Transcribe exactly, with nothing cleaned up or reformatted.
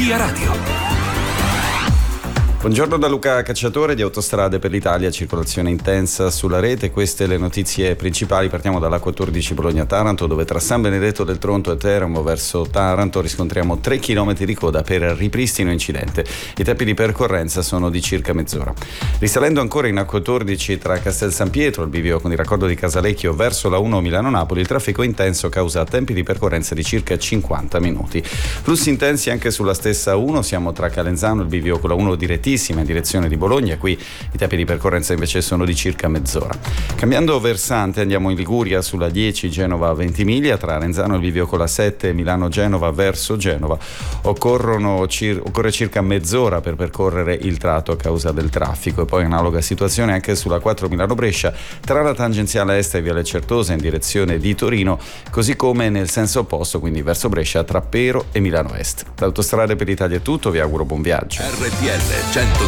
Via Radio. Buongiorno da Luca Cacciatore di Autostrade per l'Italia, circolazione intensa sulla rete. Queste le notizie principali. Partiamo dalla quattordici Bologna-Taranto, dove tra San Benedetto del Tronto e Teramo verso Taranto riscontriamo tre chilometri di coda per ripristino incidente. I tempi di percorrenza sono di circa mezz'ora. Risalendo ancora in A quattordici tra Castel San Pietro, il bivio con il raccordo di Casalecchio verso la uno Milano-Napoli, il traffico intenso causa tempi di percorrenza di circa cinquanta minuti. Flussi intensi anche sulla stessa uno, siamo tra Calenzano, il bivio con la uno direttissima in direzione di Bologna, qui i tempi di percorrenza invece sono di circa mezz'ora. Cambiando versante andiamo in Liguria sulla dieci Genova-Ventimiglia, tra Arenzano e il bivio con la sette Milano-Genova verso Genova. Occorrono cir- occorre circa mezz'ora per percorrere il tratto a causa del traffico. E poi analoga situazione anche sulla quattro Milano-Brescia tra la tangenziale est e Viale Certosa in direzione di Torino, così come nel senso opposto, quindi verso Brescia tra Pero e Milano Est. Da Autostrade per l'Italia è tutto, vi auguro buon viaggio. R T L